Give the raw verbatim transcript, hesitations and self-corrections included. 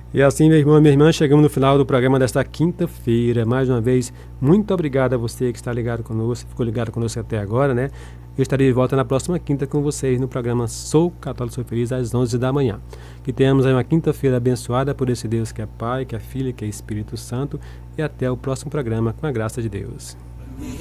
E assim, meu irmão e minha irmã, chegamos no final do programa desta quinta-feira. Mais uma vez, muito obrigado a você que está ligado conosco, ficou ligado conosco até agora, né? Eu estarei de volta na próxima quinta com vocês no programa Sou Católico, Sou Feliz, às onze da manhã. Que tenhamos aí uma quinta-feira abençoada por esse Deus que é Pai, que é Filho, que é Espírito Santo. E até o próximo programa, com a graça de Deus.